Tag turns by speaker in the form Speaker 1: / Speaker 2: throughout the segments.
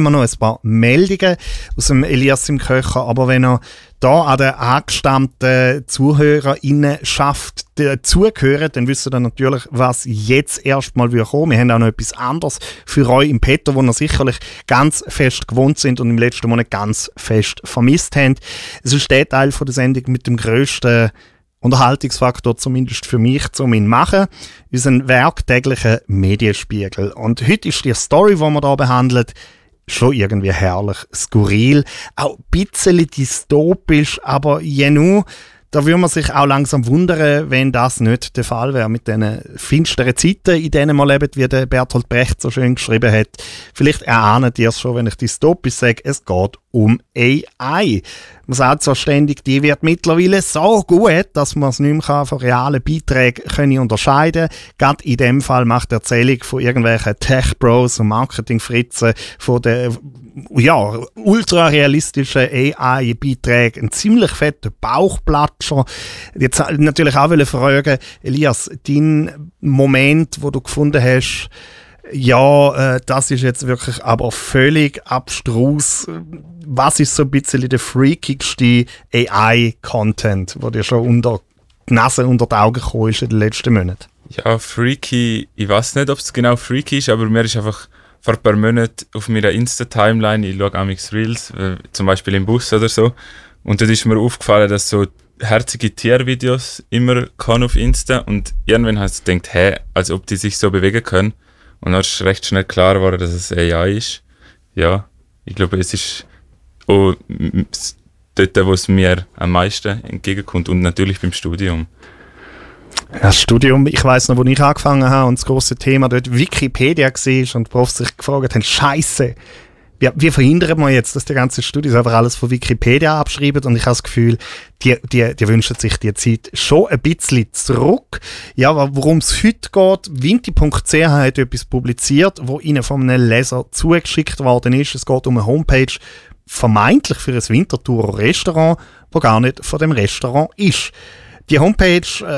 Speaker 1: haben wir noch ein paar Meldungen aus dem Elias im Köcher, aber wenn er da an den angestammten ZuhörerInnenschaft zugehört, dann wisst ihr dann natürlich, was jetzt erstmal kommen. Wir haben auch noch etwas anderes für euch im Petto, wo ihr sicherlich ganz fest gewohnt sind und im letzten Monat ganz fest vermisst habt. Es ist der Teil von der Sendung mit dem grössten Unterhaltungsfaktor, zumindest für mich, zum ihn machen, unseren werktäglichen Medienspiegel. Und heute ist die Story, die wir hier behandeln, schon irgendwie herrlich skurril, auch ein bisschen dystopisch, aber jenu, da würde man sich auch langsam wundern, wenn das nicht der Fall wäre mit diesen finsteren Zeiten, in denen wir leben, wie der Bertolt Brecht so schön geschrieben hat. Vielleicht erahnt ihr es schon, wenn ich dystopisch sage, es geht um AI. Man sagt so ständig, die wird mittlerweile so gut, dass man es nicht mehr von realen Beiträgen unterscheiden kann. Gerade in dem Fall macht die Erzählung von irgendwelchen Tech-Bros und Marketing-Fritzen von den ultra realistischen AI-Beiträgen einen ziemlich fetten Bauchplatscher. Jetzt natürlich auch fragen, Elias, dein Moment, wo du gefunden hast, das ist jetzt wirklich aber völlig abstrus. Was ist so ein bisschen der freakigste AI-Content, der dir schon unter die Nase, unter die Augen gekommen ist in den letzten Monaten?
Speaker 2: Ja, freaky, ich weiß nicht, ob es genau freaky ist, aber mir ist einfach vor ein paar Monaten auf meiner Insta-Timeline, ich schaue amigs Reels, zum Beispiel im Bus oder so, und dort ist mir aufgefallen, dass so herzige Tiervideos immer kommen auf Insta und irgendwann habe ich gedacht, als ob die sich so bewegen können. Und dann ist recht schnell klar geworden, dass es AI ist. Ja, ich glaube, es ist auch dort, wo es mir am meisten entgegenkommt und natürlich beim Studium.
Speaker 1: Das Studium, ich weiss noch, wo ich angefangen habe und das grosse Thema dort Wikipedia war und die Profs sich gefragt haben, Scheiße, wie verhindern wir jetzt, dass die ganzen Studis einfach alles von Wikipedia abschreiben? Und ich habe das Gefühl, die wünschen sich die Zeit schon ein bisschen zurück. Ja, aber worum es heute geht, Vinti.ch hat etwas publiziert, wo ihnen von einem Leser zugeschickt worden ist. Es geht um eine Homepage, vermeintlich für ein Winterthurer Restaurant, wo gar nicht von dem Restaurant ist. Die Homepage,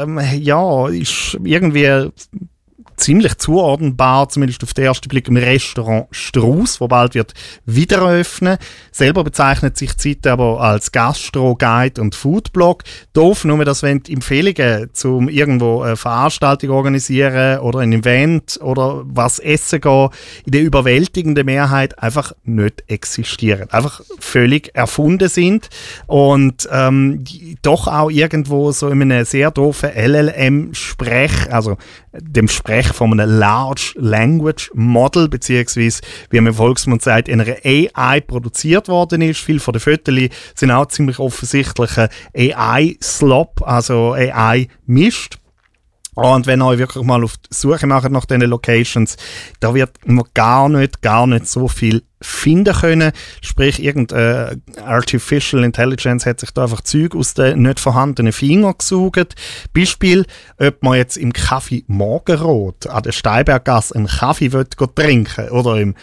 Speaker 1: ist irgendwie ziemlich zuordnenbar, zumindest auf den ersten Blick, im Restaurant Strauss, wo bald wird wieder eröffnen. Selber bezeichnet sich die Seite aber als Gastro-Guide und Foodblog. Doof nur, dass wenn die Empfehlungen zum irgendwo eine Veranstaltung organisieren oder ein Event oder was essen gehen, in der überwältigenden Mehrheit einfach nicht existieren. Einfach völlig erfunden sind und doch auch irgendwo so in einem sehr doofen LLM-Sprech, also dem Sprech von einem Large Language Model, beziehungsweise, wie man im Volksmund sagt, in einer AI produziert worden ist. Viele von den Fotos sind auch ziemlich offensichtliche AI-Slop, also AI-Mist. Und wenn ihr wirklich mal auf die Suche macht nach diesen Locations, da wird man gar nicht so viel finden können. Sprich, irgendeine Artificial Intelligence hat sich da einfach Zeug aus den nicht vorhandenen Fingern gesaugt. Beispiel, ob man jetzt im Café Morgenrot an der Steinberggasse einen Kaffee trinken will oder im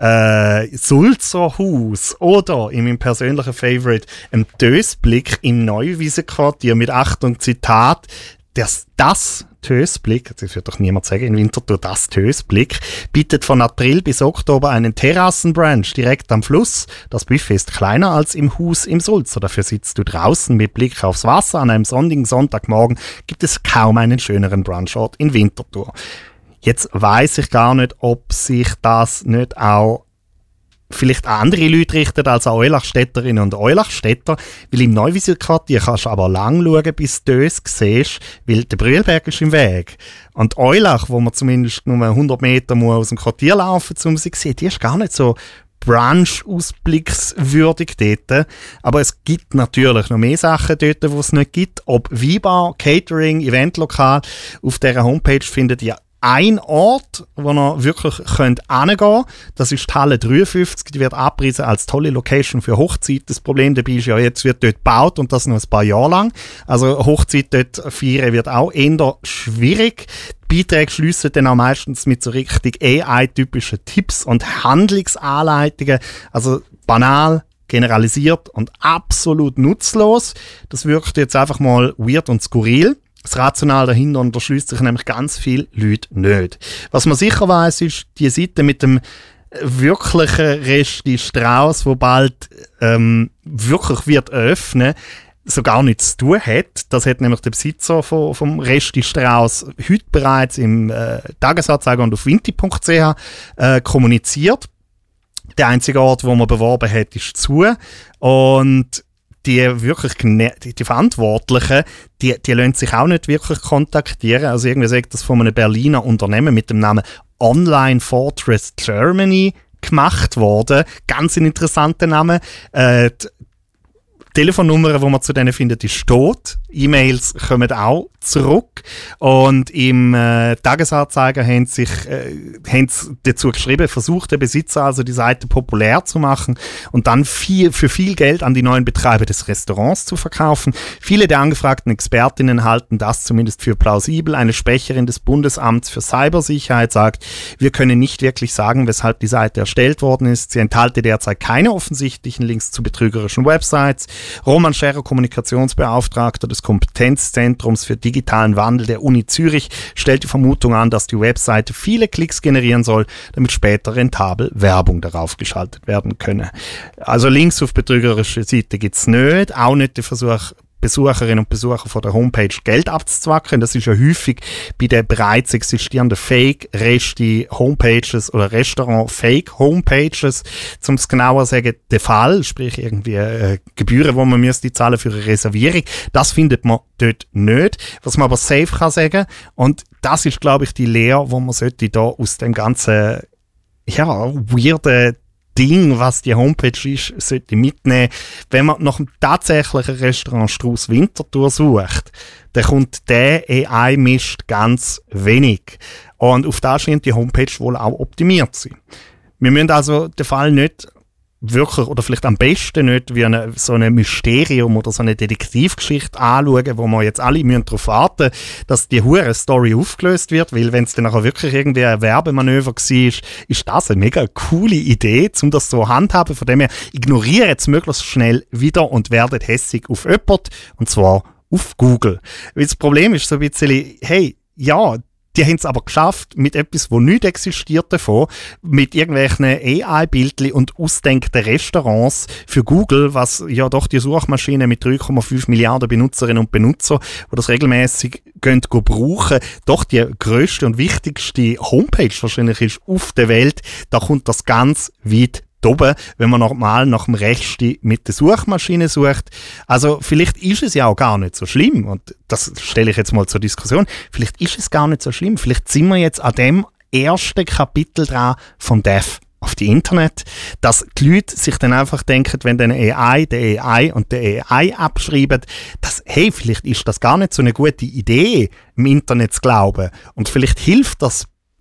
Speaker 1: Sulzerhaus oder in meinem persönlichen Favorite im Dösblick im Neuwiesenquartier mit Achtung Zitat, das Tösblick, das wird doch niemand sagen in Winterthur, das Tösblick, bietet von April bis Oktober einen Terrassenbrunch direkt am Fluss. Das Buffet ist kleiner als im Haus im Sulzer. Dafür sitzt du draußen mit Blick aufs Wasser. An einem sonnigen Sonntagmorgen gibt es kaum einen schöneren Brunchort in Winterthur. Jetzt weiss ich gar nicht, ob sich das nicht auch vielleicht an andere Leute richtet als an Eulachstädterinnen und Eulachstädter, weil im Neuwiesenquartier kannst du aber lang schauen, bis du es siehst, weil der Brühlberg ist im Weg. Und Eulach, wo man zumindest nur 100 Meter aus dem Quartier laufen muss, um sie zu sehen, die ist gar nicht so Brunch-ausblickswürdig dort. Aber es gibt natürlich noch mehr Sachen dort, die es nicht gibt. Ob Weinbar, Catering, Eventlokal. Auf dieser Homepage findet ihr ein Ort, wo ihr wirklich hingehen könnt. Das ist die Halle 53. Die wird abgepriesen als tolle Location für Hochzeit. Das Problem dabei ist ja, jetzt wird dort gebaut und das noch ein paar Jahre lang. Also Hochzeit dort feiern wird auch eher schwierig. Die Beiträge schliessen dann auch meistens mit so richtig AI-typischen Tipps und Handlungsanleitungen. Also banal, generalisiert und absolut nutzlos. Das wirkt jetzt einfach mal weird und skurril. Das Rational dahinter unterschließt sich nämlich ganz viele Leute nicht. Was man sicher weiss, ist, die Seite mit dem wirkliche Resti Strauss, wo bald wirklich wird öffnen, so gar nichts zu tun hat. Das hat nämlich der Besitzer vom Resti Strauss heute bereits im Tagesanzeiger und auf vinti.ch kommuniziert. Der einzige Ort, wo man beworben hat, ist zu. Und die Verantwortlichen, die lassen sich auch nicht wirklich kontaktieren. Also irgendwie sagt das von einem Berliner Unternehmen mit dem Namen Online Fortress Germany gemacht worden. Ganz ein interessanter Name. Die Telefonnummer, die man zu denen findet, ist tot. E-Mails kommen auch zurück. Und im Tagesanzeiger haben sie dazu geschrieben, versucht der Besitzer also die Seite populär zu machen und dann für viel Geld an die neuen Betreiber des Restaurants zu verkaufen. Viele der angefragten Expertinnen halten das zumindest für plausibel. Eine Sprecherin des Bundesamts für Cybersicherheit sagt, wir können nicht wirklich sagen, weshalb die Seite erstellt worden ist. Sie enthalte derzeit keine offensichtlichen Links zu betrügerischen Websites. Roman Scherer, Kommunikationsbeauftragter des Kompetenzzentrums für digitalen Wandel der Uni Zürich, stellt die Vermutung an, dass die Webseite viele Klicks generieren soll, damit später rentabel Werbung darauf geschaltet werden könne. Also Links auf betrügerische Seiten gibt es nicht, auch nicht der Versuch, Besucherinnen und Besucher von der Homepage Geld abzuzwacken. Das ist ja häufig bei den bereits existierenden Fake-Resti-Homepages oder Restaurant-Fake-Homepages, um es genauer zu sagen, der Fall, sprich irgendwie Gebühren, die man müsste zahlen für eine Reservierung. Das findet man dort nicht. Was man aber safe kann sagen, und das ist, glaube ich, die Lehre, die man sollte da aus dem ganzen weirden Ding, was die Homepage ist, sollte mitnehmen. Wenn man nach einem tatsächlichen Restaurant Strauss Winterthur sucht, dann kommt der AI-Mist ganz wenig. Und auf das scheint die Homepage wohl auch optimiert zu sein. Wir müssen also den Fall nicht wirklich, oder vielleicht am besten nicht, wie so ein Mysterium oder so eine Detektivgeschichte anschauen, wo wir jetzt alle darauf warten, dass die Hure-Story aufgelöst wird, weil wenn es dann nachher wirklich irgendwie ein Werbemanöver war, ist das eine mega coole Idee, um das so handhaben. Von dem her ignorieren es möglichst schnell wieder und werden hässig auf jemand, und zwar auf Google. Weil das Problem ist so ein bisschen, hey, ja, die haben es aber geschafft, mit etwas, wo nicht existiert davon, mit irgendwelchen AI-Bildchen und ausdenkten Restaurants für Google, was ja doch die Suchmaschine mit 3,5 Milliarden Benutzerinnen und Benutzer, die das regelmäßig brauchen, doch die grösste und wichtigste Homepage wahrscheinlich ist auf der Welt. Da kommt das ganz weit oben, wenn man normal nach dem Resti mit der Suchmaschine sucht. Also vielleicht ist es ja auch gar nicht so schlimm, und das stelle ich jetzt mal zur Diskussion, vielleicht ist es gar nicht so schlimm, vielleicht sind wir jetzt an dem ersten Kapitel dran vom Death auf die Internet, dass die Leute sich dann einfach denken, wenn dann AI, der AI und der AI abschreiben, dass, hey, vielleicht ist das gar nicht so eine gute Idee, im Internet zu glauben, und vielleicht hilft das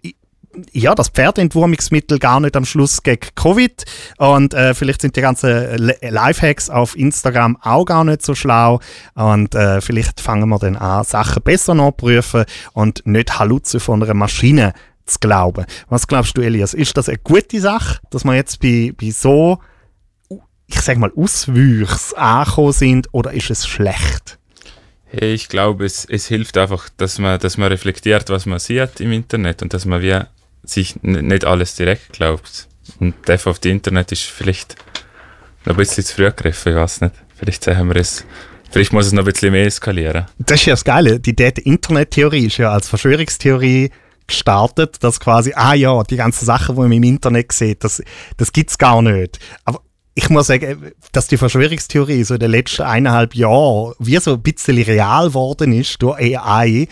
Speaker 1: Pferdeentwurmungsmittel gar nicht am Schluss gegen Covid, und vielleicht sind die ganzen Lifehacks auf Instagram auch gar nicht so schlau, und vielleicht fangen wir dann an, Sachen besser nachzuprüfen und nicht Halluze von einer Maschine zu glauben. Was glaubst du, Elias? Ist das eine gute Sache, dass wir jetzt bei so, ich sag mal, Auswüchsen angekommen sind, oder ist es schlecht?
Speaker 2: Hey, ich glaube, es hilft einfach, dass man reflektiert, was man sieht im Internet, und dass man sich nicht alles direkt glaubt. Und Death auf die Internet ist vielleicht noch ein bisschen zu früh gegriffen, ich weiß nicht. Vielleicht muss es noch ein bisschen mehr eskalieren.
Speaker 1: Das ist ja das Geile. Die Internet-Theorie ist ja als Verschwörungstheorie gestartet, dass quasi, die ganzen Sachen, die man im Internet sieht, das gibt es gar nicht. Aber ich muss sagen, dass die Verschwörungstheorie so in den letzten 1,5 Jahren wie so ein bisschen real geworden ist durch AI,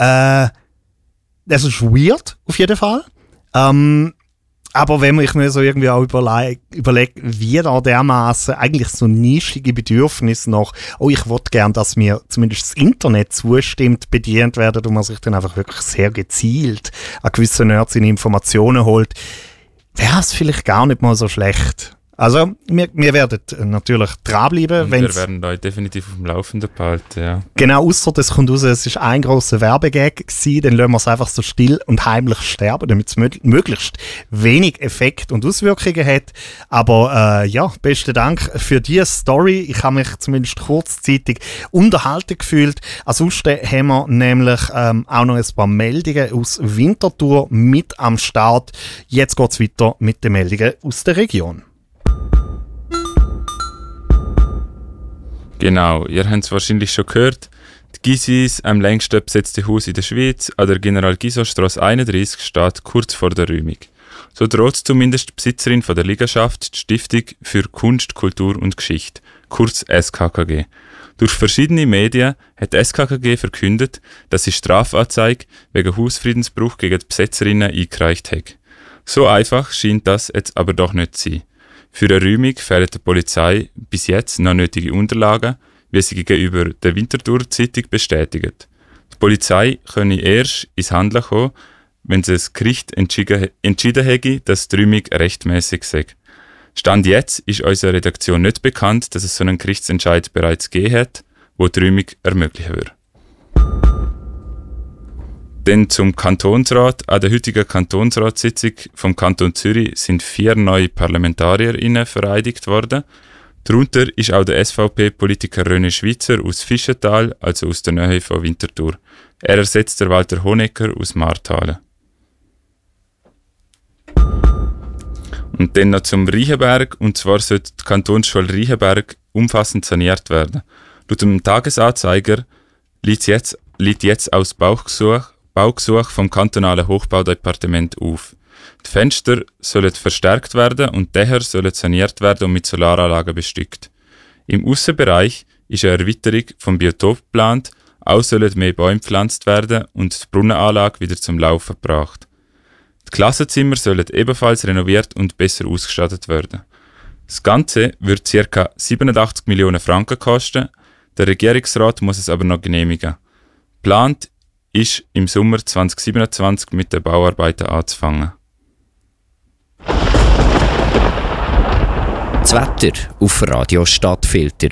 Speaker 1: das ist weird, auf jeden Fall. Aber wenn ich mir so irgendwie auch überlege, wie da dermaßen eigentlich so nischige Bedürfnisse nach, ich wollte gern, dass mir zumindest das Internet zustimmt, bedient werden, und man sich dann einfach wirklich sehr gezielt an gewissen Nerds in Informationen holt, wäre es vielleicht gar nicht mal so schlecht. Also wir werden natürlich dranbleiben.
Speaker 2: Wir werden euch definitiv auf dem Laufenden behalten, ja.
Speaker 1: Genau, ausser das kommt raus, es war ein grosser Werbegag gewesen, dann lassen wir es einfach so still und heimlich sterben, damit es möglichst wenig Effekt und Auswirkungen hat. Aber besten Dank für diese Story. Ich habe mich zumindest kurzzeitig unterhalten gefühlt. Ansonsten haben wir nämlich auch noch ein paar Meldungen aus Winterthur mit am Start. Jetzt geht es weiter mit den Meldungen aus der Region.
Speaker 2: Genau, ihr habt es wahrscheinlich schon gehört. Die Gysis, am längsten besetzte Haus in der Schweiz, an der General-Gyso-Strasse 31, steht kurz vor der Räumung. So droht zumindest die Besitzerin von der Liegenschaft, die Stiftung für Kunst, Kultur und Geschichte, kurz SKKG. Durch verschiedene Medien hat die SKKG verkündet, dass sie Strafanzeige wegen Hausfriedensbruch gegen die Besetzerinnen eingereicht hat. So einfach scheint das jetzt aber doch nicht zu sein. Für eine Räumung fehlen der Polizei bis jetzt noch nötige Unterlagen, wie sie gegenüber der Winterthur Zeitung bestätigt. Die Polizei könne erst ins Handeln kommen, wenn das Gericht entschieden hätte, dass die Räumung rechtmäßig sei. Stand jetzt ist unserer Redaktion nicht bekannt, dass es so einen Gerichtsentscheid bereits gegeben hat, wo die Räumung ermöglichen würde. Dann zum Kantonsrat. An der heutigen Kantonsratssitzung vom Kanton Zürich sind 4 neue ParlamentarierInnen vereidigt worden. Darunter ist auch der SVP-Politiker René Schweizer aus Fischental, also aus der Nähe von Winterthur. Er ersetzt der Walter Honecker aus Marthalen. Und dann noch zum Riechenberg, und zwar sollte die Kantonsschule Riechenberg umfassend saniert werden. Laut dem Tagesanzeiger liegt jetzt aus Baugesuch vom kantonalen Hochbaudepartement auf. Die Fenster sollen verstärkt werden und Dächer sollen saniert werden und mit Solaranlagen bestückt. Im Aussenbereich ist eine Erweiterung vom Biotop geplant, auch sollen mehr Bäume gepflanzt werden und die Brunnenanlage wieder zum Laufen gebracht. Die Klassenzimmer sollen ebenfalls renoviert und besser ausgestattet werden. Das Ganze wird ca. 87 Millionen Franken kosten, der Regierungsrat muss es aber noch genehmigen. Geplant ist im Sommer 2027 mit den Bauarbeiten anzufangen.
Speaker 3: Das Wetter auf Radio Stadtfilter.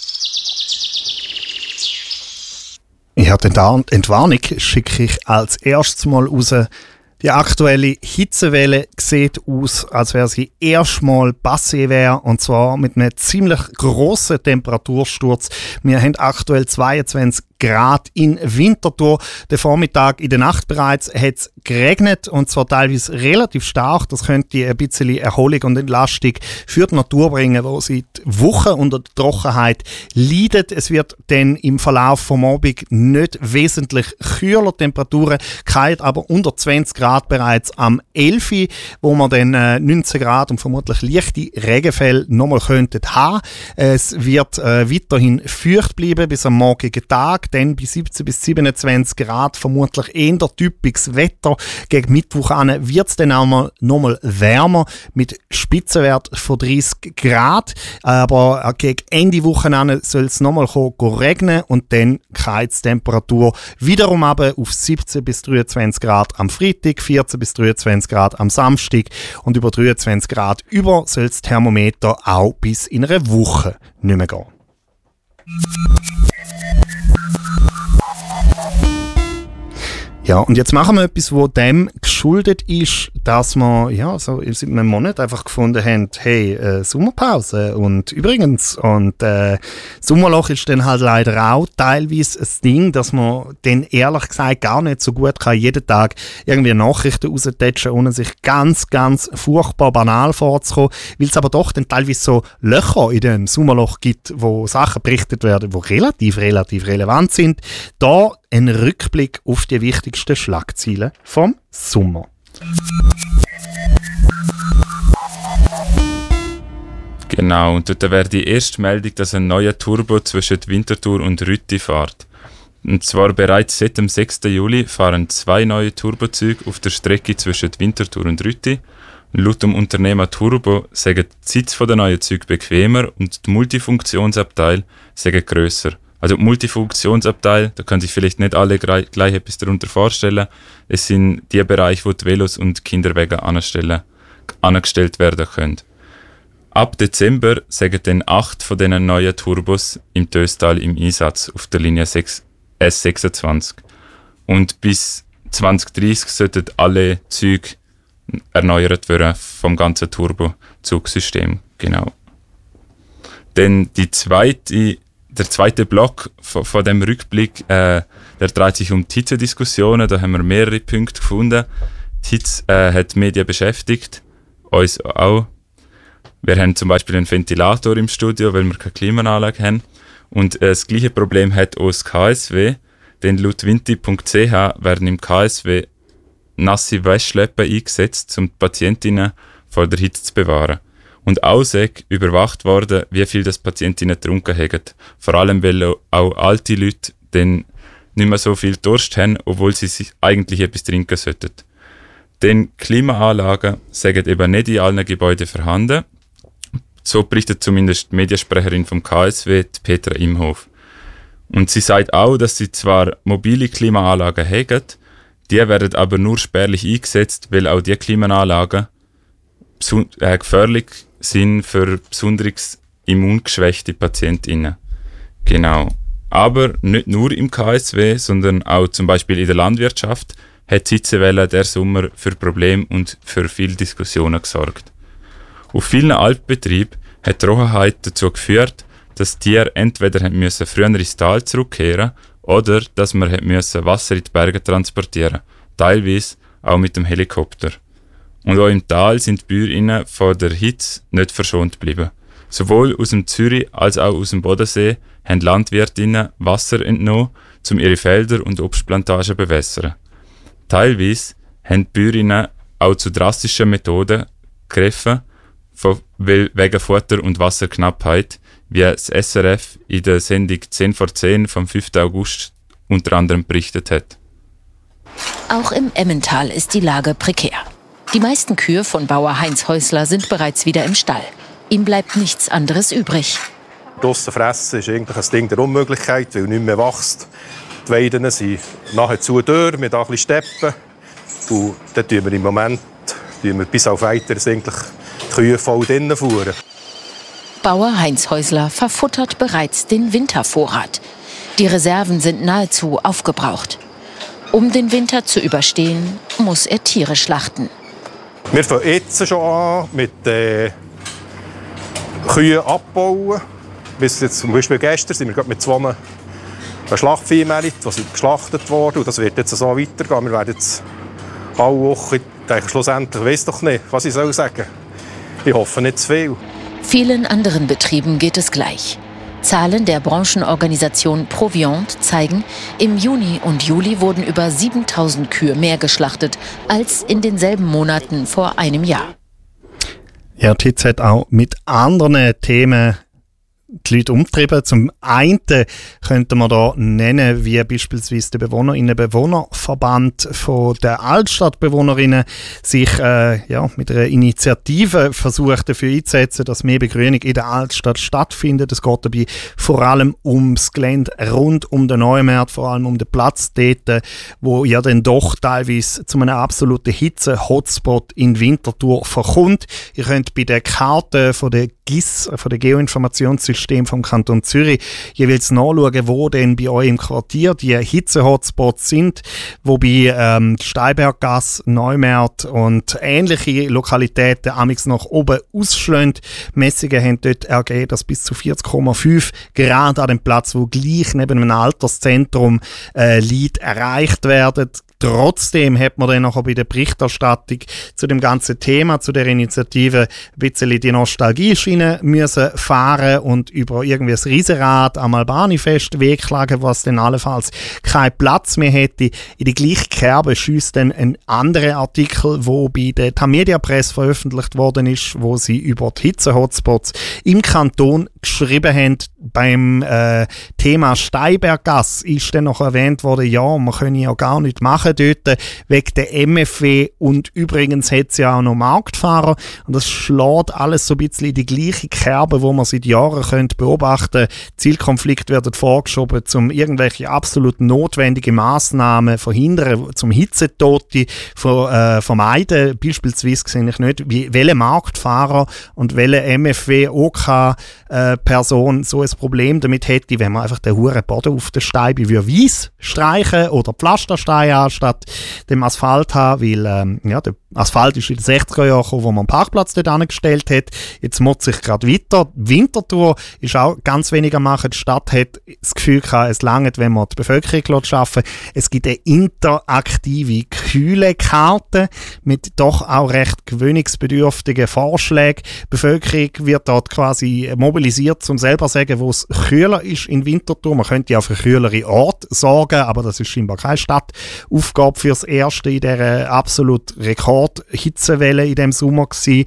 Speaker 1: Ja, die Entwarnung schicke ich als erstes mal raus. Die aktuelle Hitzewelle sieht aus, als wäre sie erstmal passé wäre, und zwar mit einem ziemlich grossen Temperatursturz. Wir haben aktuell 22 Grad in Winterthur. Den Vormittag, in der Nacht bereits, hat es geregnet, und zwar teilweise relativ stark. Das könnte ein bisschen Erholung und Entlastung für die Natur bringen, die seit Wochen unter der Trockenheit leidet. Es wird dann im Verlauf vom Abend nicht wesentlich kühler. Temperaturen fallen aber unter 20 Grad bereits am 11., wo man dann 19 Grad und vermutlich leichte Regenfälle nochmal könnten haben. Es wird weiterhin feucht bleiben bis am morgigen Tag. Dann bei 17 bis 27 Grad vermutlich eher typisches Wetter. Gegen Mittwoch an wird es dann auch nochmal wärmer mit Spitzenwert von 30 Grad. Aber gegen Ende Woche an soll es nochmal regnen, und dann geht die Temperatur wiederum auf 17 bis 23 Grad am Freitag, 14 bis 23 Grad am Samstag, und über 23 Grad über soll das Thermometer auch bis in einer Woche nicht mehr gehen. Ja, und jetzt machen wir etwas, wo dem geschuldet ist, dass wir so seit einem Monat einfach gefunden haben, hey, Sommerpause. Und übrigens, Sommerloch ist dann halt leider auch teilweise ein Ding, dass man dann ehrlich gesagt gar nicht so gut kann, jeden Tag irgendwie Nachrichten raustätschen, ohne sich ganz, ganz furchtbar banal vorzukommen, weil es aber doch dann teilweise so Löcher in dem Sommerloch gibt, wo Sachen berichtet werden, die relativ relevant sind. Da ein Rückblick auf die wichtigsten Schlagzeilen vom Sommer.
Speaker 2: Genau, und dort wäre die erste Meldung, dass ein neuer Turbo zwischen Winterthur und Rütti fährt. Und zwar bereits seit dem 6. Juli fahren 2 neue Turbozüge auf der Strecke zwischen Winterthur und Rütti. Laut dem Unternehmer Turbo sagen die Sitze der neuen Züge bequemer und die Multifunktionsabteile sagen grösser. Also die Multifunktionsabteile, da können sich vielleicht nicht alle gleich etwas darunter vorstellen. Es sind die Bereiche, wo die Velos und Kinderwege angestellt werden können. Ab Dezember sind dann 8 von diesen neuen Turbos im Töstal im Einsatz auf der Linie S26. Und bis 2030 sollten alle Züge erneuert werden vom ganzen Turbozugsystem. Genau. Dann der zweite Block von dem Rückblick, der dreht sich um die Hitzediskussionen. Da haben wir mehrere Punkte gefunden. Die Hitze hat die Medien beschäftigt, uns auch. Wir haben zum Beispiel einen Ventilator im Studio, weil wir keine Klimaanlage haben. Und das gleiche Problem hat auch das KSW, denn laut winti.ch werden im KSW nasse Wäschschleppen eingesetzt, um die Patientinnen vor der Hitze zu bewahren. Und auch ist überwacht worden, wie viel das Patientinnen getrunken haben. Vor allem, weil auch alte Leute dann nicht mehr so viel Durst haben, obwohl sie sich eigentlich etwas trinken sollten. Denn Klimaanlagen sind eben nicht in allen Gebäuden vorhanden. So berichtet zumindest die Mediensprecherin vom KSW, Petra Imhof. Und sie sagt auch, dass sie zwar mobile Klimaanlagen haben, die werden aber nur spärlich eingesetzt, weil auch diese Klimaanlagen gefährlich sind für besonders immungeschwächte PatientInnen. Genau. Aber nicht nur im KSW, sondern auch zum Beispiel in der Landwirtschaft hat die Hitzewelle der Sommer für Probleme und für viele Diskussionen gesorgt. Auf vielen Alpbetrieben hat die Trockenheit dazu geführt, dass die Tiere entweder früher ins Tal zurückkehren oder dass man Wasser in die Berge transportieren, teilweise auch mit dem Helikopter. Und auch im Tal sind die Bäuerinnen von der Hitze nicht verschont geblieben. Sowohl aus dem Zürich als auch aus dem Bodensee haben Landwirtinnen Wasser entnommen, um ihre Felder und Obstplantagen zu bewässern. Teilweise haben die Bäuerinnen auch zu drastischen Methoden gegriffen, wegen Futter- und Wasserknappheit, wie das SRF in der Sendung 10 vor 10 vom 5. August unter anderem berichtet hat.
Speaker 4: Auch im Emmental ist die Lage prekär. Die meisten Kühe von Bauer Heinz Häusler sind bereits wieder im Stall. Ihm bleibt nichts anderes übrig.
Speaker 5: Draussen fressen ist eigentlich ein Ding der Unmöglichkeit, weil nichts mehr wächst. Die Weiden sind nahezu durch, mit ein bisschen Steppen. Und dann tun wir im Moment bis auf Weiteres eigentlich die Kühe voll drinnen fuhren.
Speaker 4: Bauer Heinz Häusler verfuttert bereits den Wintervorrat. Die Reserven sind nahezu aufgebraucht. Um den Winter zu überstehen, muss er Tiere schlachten.
Speaker 5: Wir fangen jetzt schon an mit Kühen abbauen. Bis jetzt, zum Beispiel gestern sind wir gerade mit 2 Schlachtvieh gemeldet, die sind geschlachtet worden. Und das wird jetzt so weitergehen. Wir werden jetzt alle Woche, ich denke, schlussendlich, ich weiss doch nicht, was ich sagen soll. Ich hoffe nicht zu viel.
Speaker 4: Vielen anderen Betrieben geht es gleich. Zahlen der Branchenorganisation Proviant zeigen, im Juni und Juli wurden über 7.000 Kühe mehr geschlachtet als in denselben Monaten vor einem Jahr.
Speaker 1: Ja, die Hitze hat auch mit anderen Themen die Leute umtrieben. Zum einen könnten wir da nennen, wie beispielsweise der Bewohnerinnen-Bewohnerverband von der Altstadtbewohnerinnen sich mit einer Initiative versucht dafür einzusetzen, dass mehr Begrünung in der Altstadt stattfindet. Es geht dabei vor allem ums Gelände rund um den Neumarkt, vor allem um den Platz dort, wo ja dann doch teilweise zu einem absoluten Hitze-Hotspot in Winterthur verkommt. Ihr könnt bei der Karte von der GIS, von der Geoinformationssystem vom Kanton Zürich, jeweils nachschauen, wo denn bei euch im Quartier die Hitze-Hotspots sind, wobei Steinberggasse, Neumarkt und ähnliche Lokalitäten amix nach oben ausschlagen. Messungen haben dort ergeben, dass bis zu 40,5 Grad an dem Platz, wo gleich neben einem Alterszentrum liegt, erreicht werden. Trotzdem hat man dann nachher bei der Berichterstattung zu dem ganzen Thema, zu der Initiative, ein bisschen die Nostalgie-Schiene müssen fahren und über irgendwie das Riesenrad am Albani-Fest wegklagen, was dann allenfalls keinen Platz mehr hätte. In die gleiche Kerbe schiesst dann ein anderer Artikel, wo bei der Tamedia Press veröffentlicht worden ist, wo sie über die Hitze-Hotspots im Kanton geschrieben haben. Beim Thema Steinberggasse ist dann noch erwähnt worden, ja, man könne ja gar nicht machen, machen dort, wegen der MFW und übrigens hat es ja auch noch Marktfahrer und das schlägt alles so ein bisschen in die gleiche Kerbe, wo man seit Jahren könnte beobachten. Zielkonflikte werden vorgeschoben, um irgendwelche absolut notwendigen Massnahmen verhindern, zum Hitzetote vermeiden. Beispielsweise sehe ich nicht, welche Marktfahrer und welche MFW OK-Person so ein Problem damit hätte, wenn man einfach den huren Boden auf der Steibe weiss streichen oder Pflastersteine anstatt dem Asphalt haben, weil der Asphalt ist in den 60er Jahren gekommen, wo man einen Parkplatz dort angestellt hat. Jetzt muss sich gerade weiter. Winterthur ist auch ganz wenig am machen. Die Stadt hat das Gefühl gehabt, es reicht, wenn man die Bevölkerung schaffen lässt. Es gibt eine interaktive Kühlekarte mit doch auch recht gewöhnungsbedürftigen Vorschlägen. Die Bevölkerung wird dort quasi mobilisiert, um selber zu sagen, wo es kühler ist in Winterthur. Man könnte ja für kühlere Orte sorgen, aber das ist scheinbar keine Stadtaufgabe fürs Erste in dieser absolut Hitzewelle in diesem Sommer gewesen.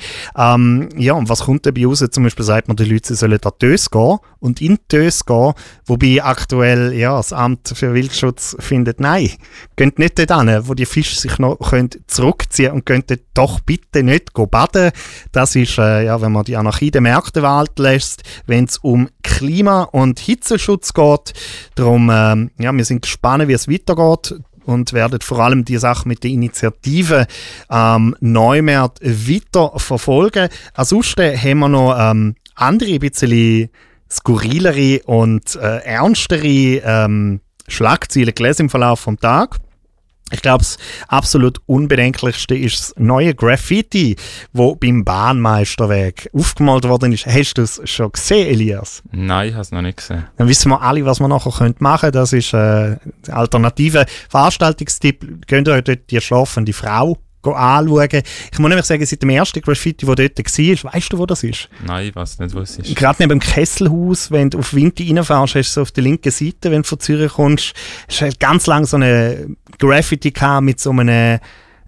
Speaker 1: Und was kommt dabei raus? Zum Beispiel sagt man, die Leute sie sollen an die Tös gehen und in die Tös gehen, wobei aktuell das Amt für Wildschutz findet, nein, geht nicht dort hin, wo die Fische sich noch zurückziehen und gehen dort doch bitte nicht baden. Das ist, wenn man die Anarchie der Märkte walten lässt, wenn es um Klima- und Hitzeschutz geht. Darum, wir sind gespannt, wie es weitergeht. Und werden vor allem die Sache mit der Initiative Neumärkt weiter verfolgen. Ansonsten haben wir noch andere, ein bisschen skurrilere und ernstere Schlagzeilen gelesen im Verlauf des Tages. Ich glaube, das absolut unbedenklichste ist das neue Graffiti, das beim Bahnmeisterweg aufgemalt worden ist. Hast du es schon gesehen, Elias?
Speaker 2: Nein, ich habe es noch nicht gesehen.
Speaker 1: Dann wissen wir alle, was wir nachher machen können. Das ist ein alternativer Veranstaltungstipp. Könnt ihr euch dort die schlafende Frau anschauen. Ich muss nämlich sagen, seit dem ersten Graffiti, das dort war, weißt du, wo das ist?
Speaker 2: Nein, ich weiß nicht, wo es ist.
Speaker 1: Gerade neben dem Kesselhaus, wenn du auf Winter reinfährst, hast du so auf der linken Seite, wenn du von Zürich kommst, hast du ganz lang so eine Graffiti gehabt mit so einem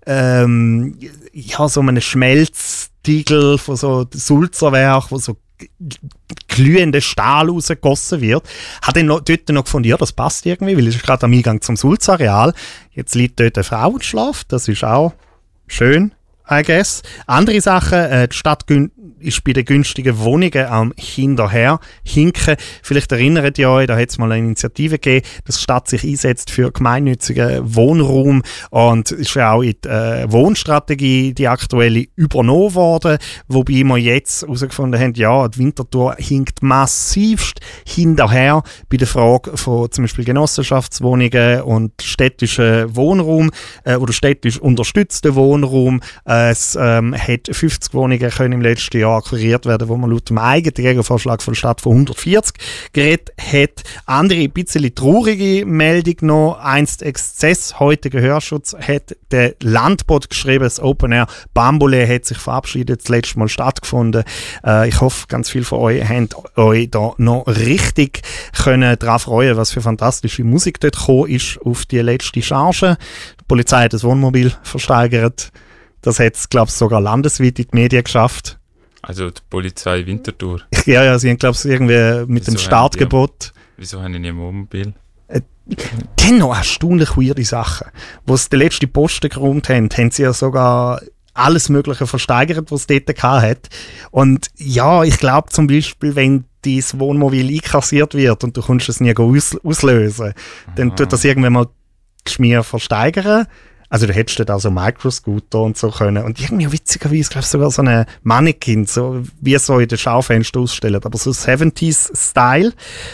Speaker 1: so einem Schmelztiegel von so Sulzerwerk, wo so glühender Stahl rausgegossen wird. Hat dann dort noch gefunden, ja, das passt irgendwie, weil es ist gerade am Eingang zum Sulzareal. Jetzt liegt dort eine Frau und schlaft, das ist auch schön, I guess. Andere Sachen, die Stadt ist bei den günstigen Wohnungen am hinterher hinken. Vielleicht erinnert ihr euch, da hat es mal eine Initiative gegeben, dass die Stadt sich einsetzt für gemeinnützigen Wohnraum und ist ja auch in die Wohnstrategie, die aktuelle, übernommen worden, wobei wir jetzt herausgefunden haben, ja, die Winterthur hinkt massivst hinterher bei der Frage von zum Beispiel Genossenschaftswohnungen und städtischen Wohnraum oder städtisch unterstützten Wohnraum. Es hat 50 Wohnungen können im letzten Jahr akquiriert werden, wo man laut dem eigenen Gegenvorschlag von der Stadt von 140 geredet hat. Andere, ein bisschen traurige Meldung noch, einst Exzess, heute Gehörschutz, hat der Landbot geschrieben, das Open Air Bambule hat sich verabschiedet, das letzte Mal stattgefunden. Ich hoffe, ganz viele von euch haben euch da noch richtig können daran freuen, was für fantastische Musik dort gekommen ist auf die letzte Charge. Die Polizei hat das Wohnmobil versteigert. Das hat es, glaube ich, sogar landesweit in die Medien geschafft.
Speaker 2: Also die Polizei Winterthur?
Speaker 1: Ja, sie haben, glaube ich, irgendwie mit dem Startgebot.
Speaker 2: Wieso haben die nicht ein Wohnmobil?
Speaker 1: Die haben noch erstaunlich weirde Sachen. Wo sie den letzten Posten geräumt haben, haben sie ja sogar alles Mögliche versteigert, was es dort hat. Und ja, ich glaube zum Beispiel, wenn dein Wohnmobil einkassiert wird und du kannst es nie auslösen, dann tut das irgendwann mal Geschmier versteigern. Also du hättest dort auch so Microscooter und so können. Und irgendwie witzigerweise, glaube ich, sogar so eine Mannequin, so wie so in den Schaufenstern ausstellen. Aber so 70s-Style.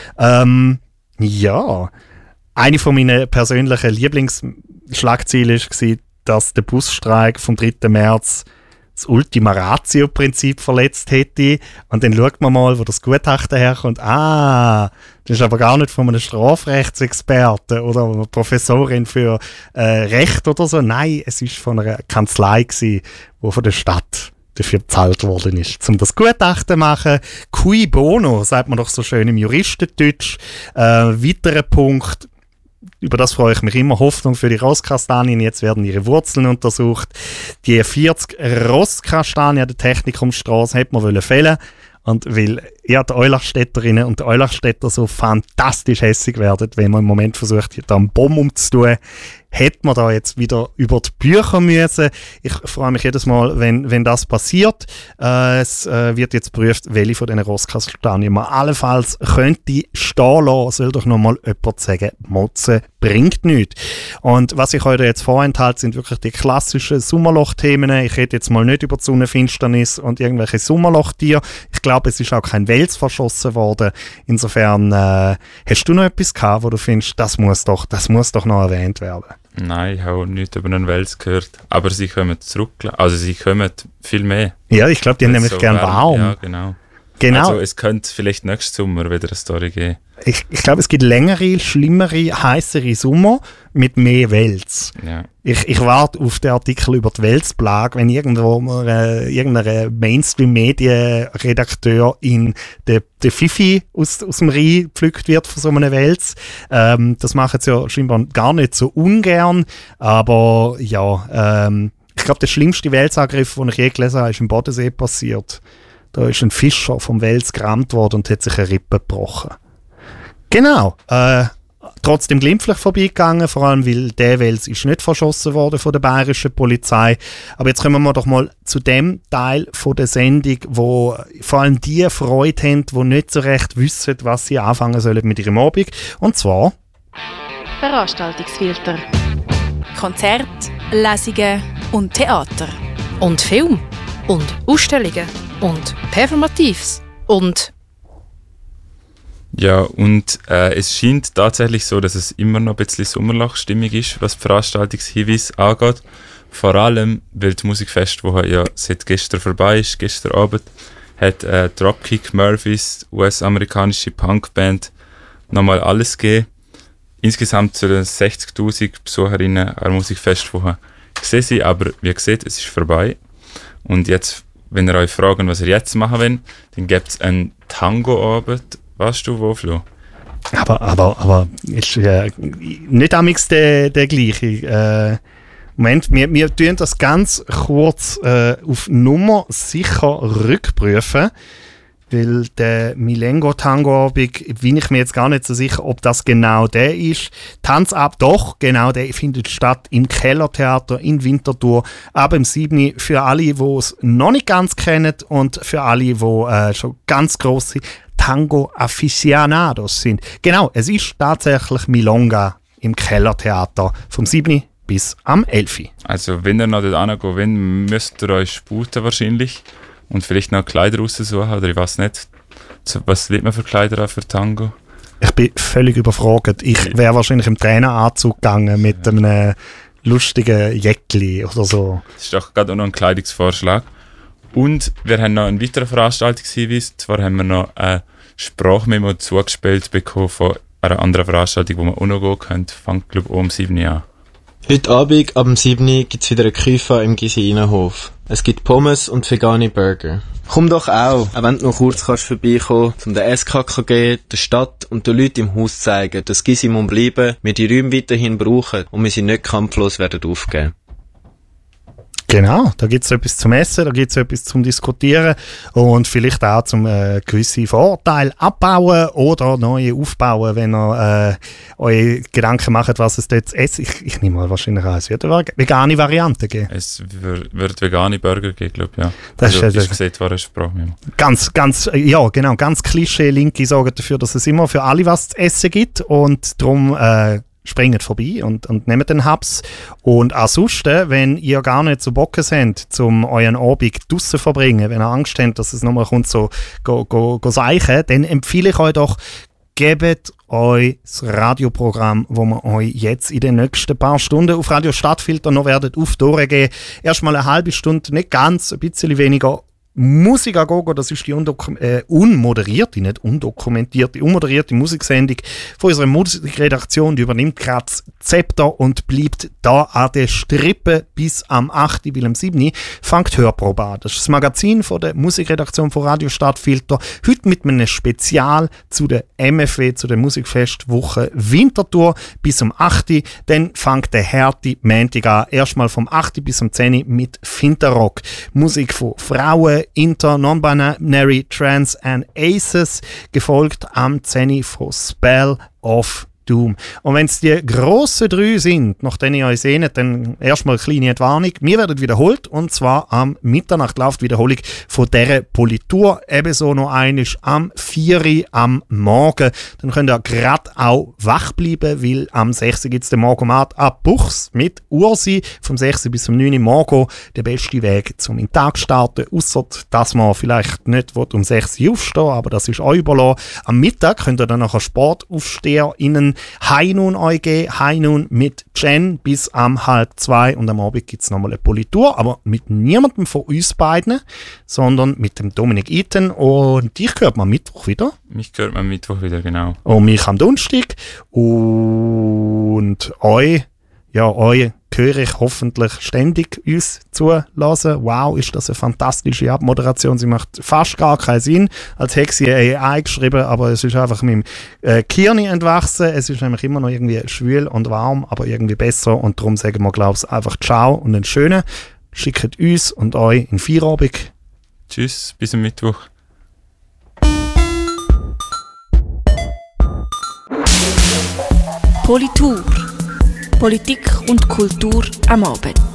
Speaker 1: Ja. Eine von meinen persönlichen Lieblingsschlagziele war, dass der Busstreik vom 3. März das Ultima Ratio-Prinzip verletzt hätte. Und dann schaut man mal, wo das Gutachten herkommt. Das ist aber gar nicht von einem Strafrechtsexperten oder einer Professorin für Recht oder so. Nein, es ist von einer Kanzlei gewesen, die von der Stadt dafür bezahlt worden ist. Um das Gutachten zu machen, cui bono, sagt man doch so schön im Juristendeutsch. Weiterer Punkt, über das freue ich mich immer, Hoffnung für die Rosskastanien. Jetzt werden ihre Wurzeln untersucht. Die 40 Rosskastanien der Technikumstraße hätte man fällen. Und weil die Eulachstädterinnen und die Eulachstädter so fantastisch hässig werden, wenn man im Moment versucht, hier da einen Bomben umzutun, hätte man da jetzt wieder über die Bücher müssen. Ich freue mich jedes Mal, wenn das passiert. Es wird jetzt geprüft, welche von diesen Rosskastanien man allenfalls könnte stehen lassen. Soll doch noch mal jemand sagen, Motzen bringt nichts. Und was ich heute jetzt vorenthalte, sind wirklich die klassischen Sommerloch-Themen. Ich rede jetzt mal nicht über die Sonnenfinsternis und irgendwelche Sommerlochtiere. Ich glaube, es ist auch kein Wels verschossen worden. Insofern, hast du noch etwas gehabt, wo du findest, das muss doch noch erwähnt werden?
Speaker 2: Nein, ich habe nichts über einen Wels gehört. Aber sie kommen zurück. Also sie kommen viel mehr.
Speaker 1: Ja, ich glaube, die haben nämlich so gern warm.
Speaker 2: Ja, genau. Also es könnte vielleicht nächsten Sommer wieder eine Story geben.
Speaker 1: Ich glaube, es gibt längere, schlimmere, heißere Sommer mit mehr Wels.
Speaker 2: Ja.
Speaker 1: Ich warte auf den Artikel über die Welsplage, wenn irgendwo irgendein Mainstream-Medien-Redakteur in der Fifi aus dem Rhein gepflückt wird von so einem Wels. Das machen sie ja scheinbar gar nicht so ungern, aber ja, ich glaube, der schlimmste Welsangriff, den ich je gelesen habe, ist im Bodensee passiert. Da ist ein Fischer vom Wels gerammt worden und hat sich eine Rippe gebrochen. Genau. Trotzdem glimpflich vorbeigegangen, vor allem weil der Wels ist nicht verschossen worden von der bayerischen Polizei. Aber jetzt kommen wir doch mal zu dem Teil von der Sendung, wo vor allem die Freude haben, die nicht so recht wissen, was sie anfangen sollen mit ihrem Abend. Und zwar
Speaker 6: Veranstaltungsfilter. Konzert, Lesungen und Theater. Und Film. Und Ausstellungen. Und Performatives. Und
Speaker 2: ja, und es scheint tatsächlich so, dass es immer noch ein bisschen Sommerlochstimmung ist, was die Veranstaltungshinweise angeht. Vor allem, weil die Musikfestwoche ja seit gestern vorbei ist, gestern Abend, hat Dropkick Murphys, US-amerikanische Punkband, nochmal alles gegeben. Insgesamt sollen 60'000 Besucherinnen an der Musikfestwoche gesehen sein, aber wie ihr seht, es ist vorbei. Und jetzt, wenn ihr euch fragt, was ihr jetzt machen wollt, dann gibt es einen Tango-Abend. Weißt du, wo, Flo?
Speaker 1: Aber ist nicht amix der gleiche. Moment, wir tun das ganz kurz auf Nummer sicher rückprüfen, weil der Milengo-Tango-Abend bin ich mir jetzt gar nicht so sicher, ob das genau der ist. Tanz ab, doch, genau, der findet statt im Kellertheater in Winterthur ab dem 7. Für alle, die es noch nicht ganz kennen und für alle, die schon ganz grosse Tango-Aficionados sind. Genau, es ist tatsächlich Milonga im Kellertheater vom 7. bis am 11.
Speaker 2: Also wenn ihr noch dort hingehen wollt, müsst ihr euch sputen wahrscheinlich und vielleicht noch Kleider raussuchen oder ich weiß nicht. Was will man für Kleider für Tango?
Speaker 1: Ich bin völlig überfragt. Ich wäre wahrscheinlich im Traineranzug gegangen mit einem lustigen Jäckli oder so.
Speaker 2: Das ist doch gerade auch noch ein Kleidungsvorschlag. Und wir haben noch einen weiteren Veranstaltungshinweis. Zwar haben wir noch ein Sprachmemo zugespielt bekommen von einer anderen Veranstaltung, wo man auch noch gehen könnte. Fängt, glaube ich, um 7 Uhr an.
Speaker 7: Heute Abend ab 7 Uhr gibt es wieder eine Küfe im Gysi-Innenhof. Es gibt Pommes und vegane Burger. Komm doch auch wenn du noch kurz kannst vorbeikommen, um den SKKG, der Stadt und den Leuten im Haus zu zeigen, dass Gysi muss bleiben, wir die Räume weiterhin brauchen und wir sie nicht kampflos werden aufgeben.
Speaker 1: Genau, da gibt es etwas zum Essen, da gibt es etwas zum Diskutieren und vielleicht auch zum gewisse Vorurteile abbauen oder neue aufbauen, wenn ihr euch Gedanken macht, was es dort zu essen. Ich nehme mal wahrscheinlich an, es wird eine vegane Variante geben.
Speaker 2: Es wird vegane Burger geben, glaube ich, ja.
Speaker 1: Das
Speaker 2: also, ist gesehen, war eine Sprachmemo.
Speaker 1: Ganz Klischee Linke sorgen dafür, dass es immer für alle was zu essen gibt und darum springt vorbei und nehmt den Hubs. Und ansonsten, wenn ihr gar nicht so Bock habt, um euren Abend draussen zu verbringen, wenn ihr Angst habt, dass es nochmal kommt, so go seichen, dann empfehle ich euch doch, gebt euch das Radioprogramm, wo wir euch jetzt in den nächsten paar Stunden auf Radio Stadtfilter noch werden aufdurchgehen. Erstmal eine halbe Stunde, nicht ganz, ein bisschen weniger Musik a Gogo, das ist die unmoderierte Musiksendung von unserer Musikredaktion. Die übernimmt gerade das Zepter und bleibt da an der Strippe bis am 8. Weil am 7. fängt Hörprobe an. Das ist das Magazin von der Musikredaktion von Radio Stadtfilter. Heute mit einem Spezial zu der MFW, zu der Musikfestwoche Winterthur bis am 8. Dann fängt der harte Montag an. Erstmal vom 8. bis am 10. mit Finterrock. Musik von Frauen, Inter, Non-Binary, Trans and Aces, gefolgt am 10. von Spell of Doom. Und wenn es die grossen 3 sind, nach denen ihr euch seht, dann erstmal eine kleine Entwarnung. Wir werden wiederholt, und zwar am Mitternacht läuft die Wiederholung von dieser Politur. Ebenso noch einmal am 4 Uhr am Morgen. Dann könnt ihr gerade auch wach bleiben, weil am 6 Uhr gibt es den Morgomat ab Buchs mit Ursi. Vom 6 bis zum 9 Uhr morgen der beste Weg zum in den Tag starten. Ausser, dass man vielleicht nicht um 6 Uhr aufstehen, aber das ist euch überlassen. Am Mittag könnt ihr dann nachher SportaufsteherInnen Heinun euch geben. Heinun mit Jen bis am 1:30 und am Abend gibt es nochmal eine Politur, aber mit niemandem von uns beiden, sondern mit dem Dominik Iten. Und dich hört man am Mittwoch wieder.
Speaker 2: Mich hört man am Mittwoch wieder, genau.
Speaker 1: Und mich am Donnerstag. Und euch höre ich hoffentlich ständig uns zulassen. Wow, ist das eine fantastische Abmoderation. Sie macht fast gar keinen Sinn, als hätte sie AI geschrieben, aber es ist einfach mit dem Kirn entwachsen. Es ist nämlich immer noch irgendwie schwül und warm, aber irgendwie besser. Und darum sagen wir, glaube ich, einfach Ciao und einen schönen. Schickt uns und euch in Feierabend.
Speaker 2: Tschüss, bis am Mittwoch.
Speaker 6: Politur. Politik und Kultur am Abend.